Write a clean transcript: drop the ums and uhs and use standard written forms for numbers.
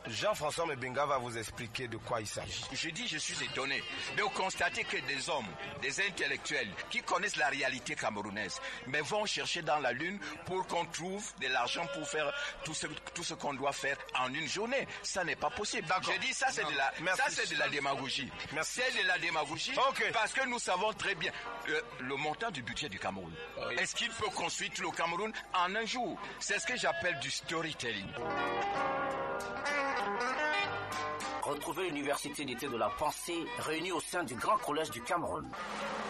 Jean-François Mebenga va vous expliquer de quoi il s'agit. Je suis étonné de constater que des hommes, des intellectuels qui connaissent la réalité camerounaise, mais vont chercher dans la lune pour qu'on trouve de l'argent pour faire tout ce qu'on doit faire en une journée. Ça n'est pas possible. Je dis ça, c'est de la démagogie. C'est de la démagogie parce que nous savons très bien le montant du budget du Cameroun. Est-ce qu'il peut construire tout le Cameroun en un jour? C'est ce que j'appelle du storytelling. Retrouvez l'Université d'été de la pensée réunie au sein du Grand Collège du Cameroun.